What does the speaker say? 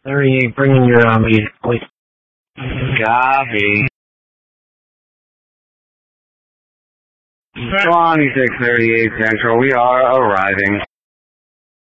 38, bring in your lead, please. Copy. 2638 Central, we are arriving.